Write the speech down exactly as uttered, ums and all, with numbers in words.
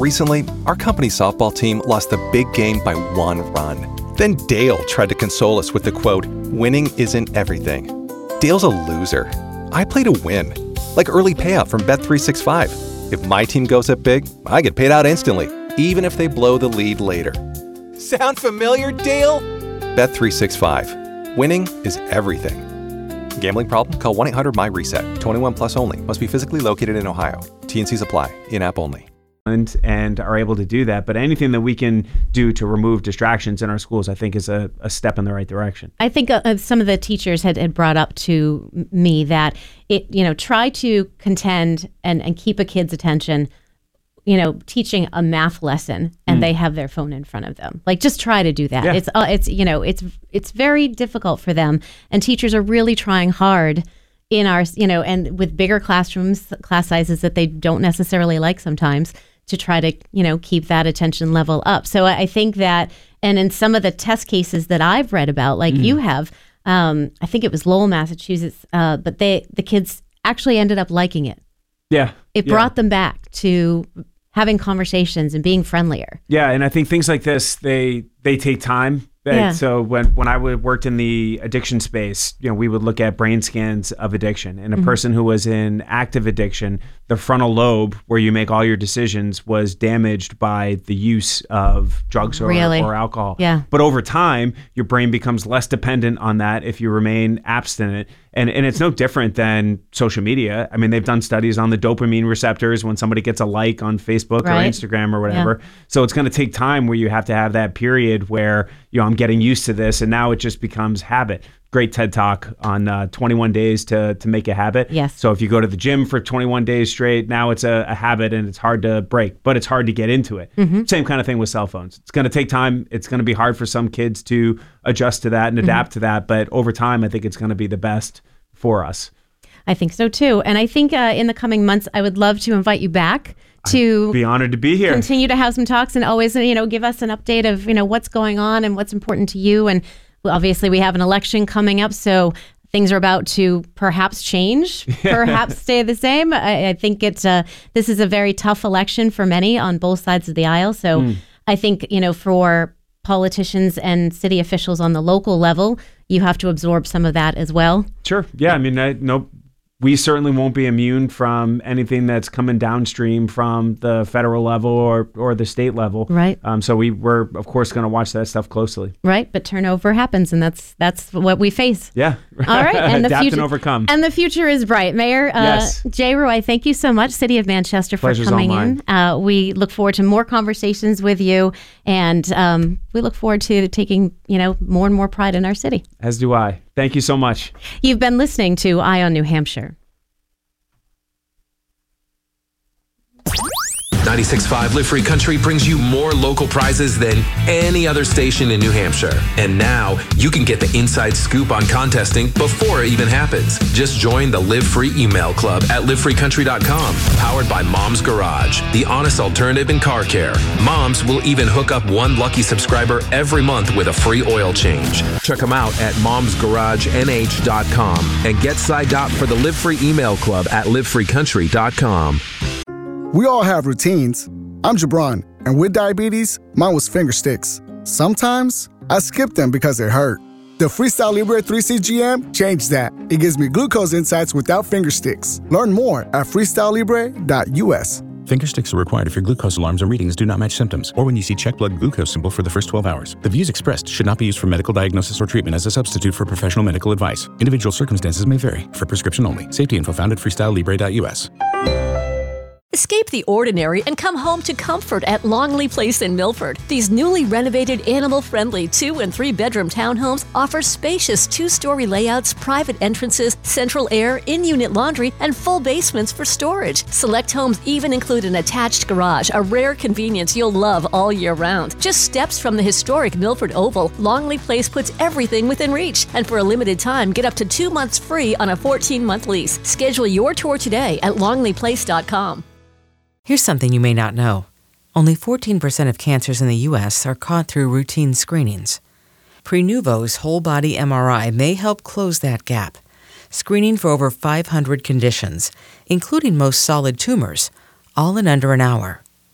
Recently, our company softball team lost the big game by one run. Then Dale tried to console us with the quote, "Winning isn't everything." Dale's a loser. I play to win. Like early payout from Bet three sixty-five. If my team goes up big, I get paid out instantly, even if they blow the lead later. Sound familiar, Dale? Bet three sixty-five. Winning is everything. Gambling problem? Call one eight hundred M Y reset. twenty-one plus only. Must be physically located in Ohio. T N Cs apply. In-app only. And, and are able to do that. But anything that we can do to remove distractions in our schools, I think, is a, a step in the right direction. I think uh, some of the teachers had, had brought up to me that it, you know, try to contend and, and keep a kid's attention, you know, teaching a math lesson and mm. they have their phone in front of them. Like, just try to do that. Yeah. It's, uh, it's, you know, it's, it's very difficult for them. And teachers are really trying hard in our, you know, and with bigger classrooms, class sizes that they don't necessarily like sometimes, to try to, you know, keep that attention level up. So I think that, and in some of the test cases that I've read about, like mm. you have, um, I think it was Lowell, Massachusetts, uh, but they, the kids actually ended up liking it. Yeah. It yeah. brought them back to having conversations and being friendlier. Yeah, and I think things like this, they they take time. Yeah. So when, when I worked in the addiction space, you know, we would look at brain scans of addiction. And a mm-hmm. person who was in active addiction, the frontal lobe, where you make all your decisions, was damaged by the use of drugs or, really? or alcohol. Yeah. But over time, your brain becomes less dependent on that if you remain abstinent. And and it's no different than social media. I mean, they've done studies on the dopamine receptors when somebody gets a like on Facebook right. or Instagram or whatever. Yeah. So it's going to take time where you have to have that period where, you know, I'm getting used to this, and now it just becomes habit. Great TED Talk on uh, twenty-one days to to make a habit. Yes. So if you go to the gym for twenty-one days straight, now it's a, a habit and it's hard to break, but it's hard to get into it. Mm-hmm. Same kind of thing with cell phones. It's going to take time. It's going to be hard for some kids to adjust to that and adapt mm-hmm. to that, but over time, I think it's going to be the best for us. I think so too. And I think uh, in the coming months, I would love to invite you back to I'd be honored to be here. Continue to have some talks and always, you know, give us an update of, you know, what's going on and what's important to you. And obviously we have an election coming up, so things are about to perhaps change, yeah. perhaps stay the same. I, I think it's uh, this is a very tough election for many on both sides of the aisle. So mm. I think, you know, for politicians and city officials on the local level, you have to absorb some of that as well. Sure. Yeah. I mean, I, no, we certainly won't be immune from anything that's coming downstream from the federal level or, or the state level. Right. Um, so we, we're, of course, going to watch that stuff closely. Right. But turnover happens, and that's that's what we face. Yeah. All right. And the Adapt future, and overcome. And the future is bright. Mayor uh, yes. Jay Roy, thank you so much, City of Manchester, for Pleasure's coming all in. Uh, we look forward to more conversations with you, and um, we look forward to taking, you know, more and more pride in our city. As do I. Thank you so much. You've been listening to Eye on New Hampshire. ninety-six point five Live Free Country brings you more local prizes than any other station in New Hampshire. And now you can get the inside scoop on contesting before it even happens. Just join the Live Free email club at live free country dot com. Powered by Mom's Garage, the honest alternative in car care. Moms will even hook up one lucky subscriber every month with a free oil change. Check them out at moms garage n h dot com and get signed up for the Live Free email club at live free country dot com. We all have routines. I'm Jabron, and with diabetes, mine was finger sticks. Sometimes I skip them because they hurt. The Freestyle Libre three C G M changed that. It gives me glucose insights without finger sticks. Learn more at freestyle libre dot u s. Finger sticks are required if your glucose alarms or readings do not match symptoms, or when you see check blood glucose symbol for the first twelve hours. The views expressed should not be used for medical diagnosis or treatment as a substitute for professional medical advice. Individual circumstances may vary. For prescription only. Safety info found at freestyle libre dot u s. Escape the ordinary and come home to comfort at Longley Place in Milford. These newly renovated, animal-friendly two- and three-bedroom townhomes offer spacious two-story layouts, private entrances, central air, in-unit laundry, and full basements for storage. Select homes even include an attached garage, a rare convenience you'll love all year round. Just steps from the historic Milford Oval, Longley Place puts everything within reach. And for a limited time, get up to two months free on a fourteen-month lease. Schedule your tour today at longley place dot com. Here's something you may not know. Only fourteen percent of cancers in the U S are caught through routine screenings. Prenuvo's whole-body M R I may help close that gap, screening for over five hundred conditions, including most solid tumors, all in under an hour.